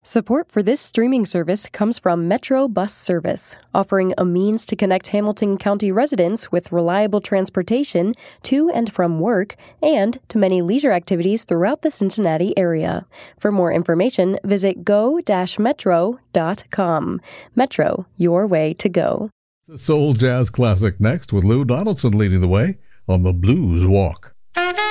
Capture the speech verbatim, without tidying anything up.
Support for this streaming service comes from Metro Bus Service, offering a means to connect Hamilton County residents with reliable transportation to and from work and to many leisure activities throughout the Cincinnati area. For more information, visit go dash metro dot com. Metro, your way to go. The soul jazz classic next with Lou Donaldson leading the way on the Blues Walk.